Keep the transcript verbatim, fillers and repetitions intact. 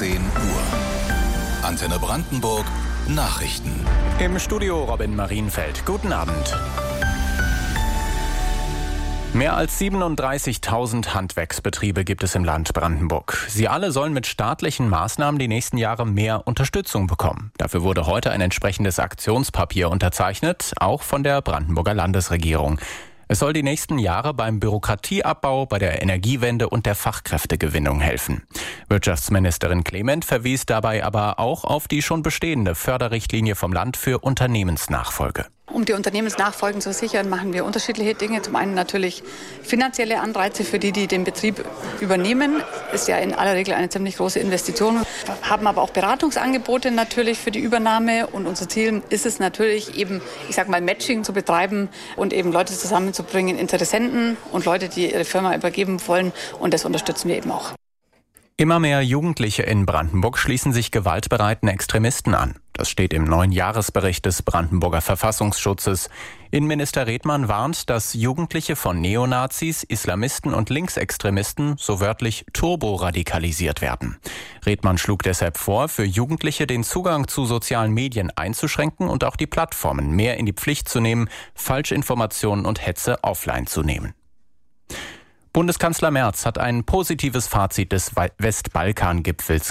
zehn Uhr. Antenne Brandenburg Nachrichten. Im Studio Robin Marienfeld. Guten Abend. Mehr als siebenunddreißigtausend Handwerksbetriebe gibt es im Land Brandenburg. Sie alle sollen mit staatlichen Maßnahmen die nächsten Jahre mehr Unterstützung bekommen. Dafür wurde heute ein entsprechendes Aktionspapier unterzeichnet, auch von der Brandenburger Landesregierung. Es soll die nächsten Jahre beim Bürokratieabbau, bei der Energiewende und der Fachkräftegewinnung helfen. Wirtschaftsministerin Clement verwies dabei aber auch auf die schon bestehende Förderrichtlinie vom Land für Unternehmensnachfolge. Um die Unternehmensnachfolgen zu sichern, machen wir unterschiedliche Dinge. Zum einen natürlich finanzielle Anreize für die, die den Betrieb übernehmen. Ist ja in aller Regel eine ziemlich große Investition. Wir haben aber auch Beratungsangebote natürlich für die Übernahme. Und unser Ziel ist es natürlich eben, ich sag mal, Matching zu betreiben und eben Leute zusammenzubringen, Interessenten und Leute, die ihre Firma übergeben wollen. Und das unterstützen wir eben auch. Immer mehr Jugendliche in Brandenburg schließen sich gewaltbereiten Extremisten an. Das steht im neuen Jahresbericht des Brandenburger Verfassungsschutzes. Innenminister Redmann warnt, dass Jugendliche von Neonazis, Islamisten und Linksextremisten so wörtlich turboradikalisiert werden. Redmann schlug deshalb vor, für Jugendliche den Zugang zu sozialen Medien einzuschränken und auch die Plattformen mehr in die Pflicht zu nehmen, Falschinformationen und Hetze offline zu nehmen. Bundeskanzler Merz hat ein positives Fazit des Westbalkan-Gipfels